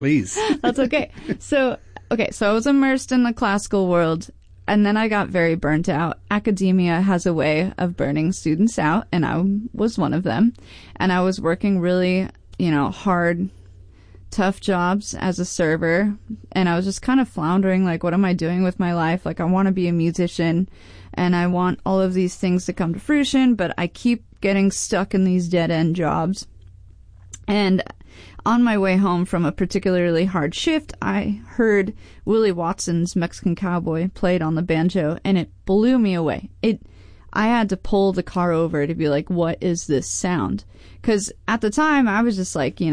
Please. That's okay. So I was immersed in the classical world, and then I got very burnt out. Academia has a way of burning students out, and I was one of them. And I was working really, hard, tough jobs as a server, and I was just kind of floundering, like, what am I doing with my life? Like, I want to be a musician, and I want all of these things to come to fruition, but I keep getting stuck in these dead-end jobs. And on my way home from a particularly hard shift, I heard Willie Watson's Mexican Cowboy played on the banjo, and it blew me away. I had to pull the car over to be like, what is this sound? Because at the time, I was just like,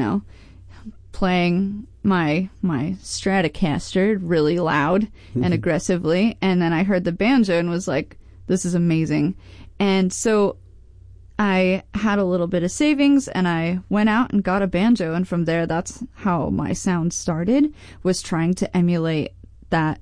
playing my Stratocaster really loud and aggressively, and then I heard the banjo and was like, this is amazing. And so I had a little bit of savings, and I went out and got a banjo, and from there, that's how my sound started, was trying to emulate that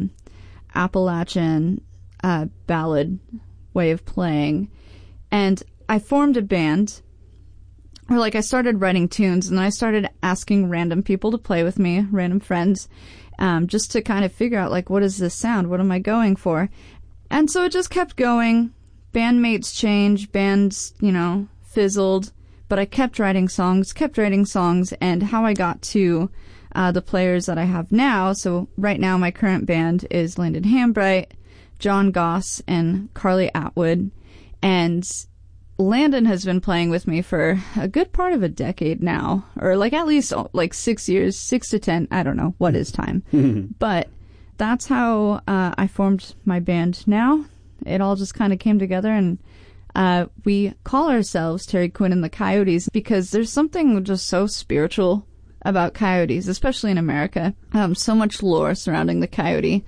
Appalachian ballad way of playing. And I formed a band, or I started writing tunes, and then I started asking random people to play with me, random friends, just to kind of figure out, what is this sound? What am I going for? And so it just kept going. Bandmates changed, bands, fizzled, but I kept writing songs, and how I got to the players that I have now. So right now my current band is Landon Hambright, John Goss, and Carly Atwood. And Landon has been playing with me for a good part of a decade now, or at least 6 years, 6 to 10, I don't know what is time. But that's how I formed my band now. It all just kind of came together, and we call ourselves Terry Quinn and the Coyotes because there's something just so spiritual about coyotes, especially in America. So much lore surrounding the coyote.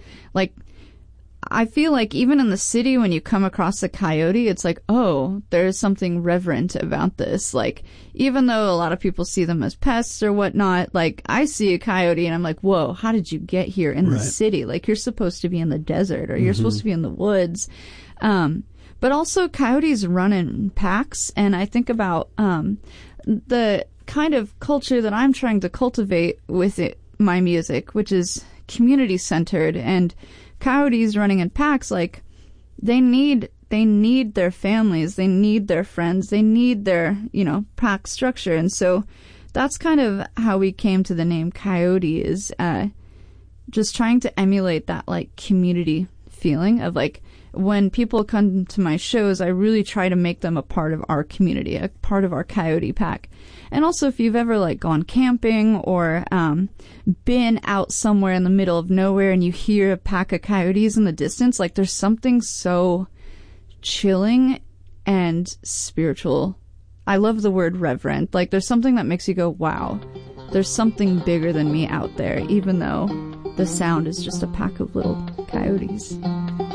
I feel like even in the city, when you come across a coyote, it's like, oh, there's something reverent about this. Even though a lot of people see them as pests or whatnot, I see a coyote and I'm like, whoa, how did you get here in the city? You're supposed to be in the desert, or you're supposed to be in the woods. But also coyotes run in packs, and I think about the kind of culture that I'm trying to cultivate with my music, which is community-centered, and coyotes running in packs, they need their families, they need their friends, they need their, pack structure. And so that's kind of how we came to the name Coyote, is just trying to emulate that, community feeling of, when people come to my shows, I really try to make them a part of our community, a part of our coyote pack. And also, if you've ever gone camping or been out somewhere in the middle of nowhere and you hear a pack of coyotes in the distance, there's something so chilling and spiritual. I love the word reverent. There's something that makes you go, wow, there's something bigger than me out there, even though the sound is just a pack of little coyotes.